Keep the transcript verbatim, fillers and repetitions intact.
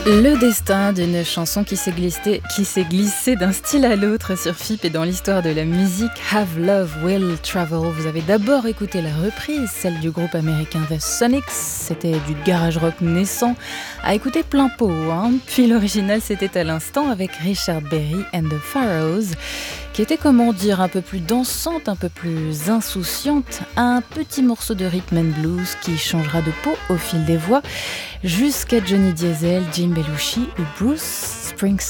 Le destin d'une chanson qui s'est glissée, qui s'est glissée d'un style à l'autre sur F I P et dans l'histoire de la musique. Have Love Will Travel. Vous avez d'abord écouté la reprise, celle du groupe américain The Sonics. C'était du garage rock naissant à écouter plein pot. Hein. Puis l'original, c'était à l'instant avec Richard Berry and the Pharaohs, qui était, comment dire, un peu plus dansante, un peu plus insouciante, un petit morceau de rhythm and blues qui changera de peau au fil des voix, jusqu'à Johnny Diesel, Jim Belushi ou Bruce Springsteen.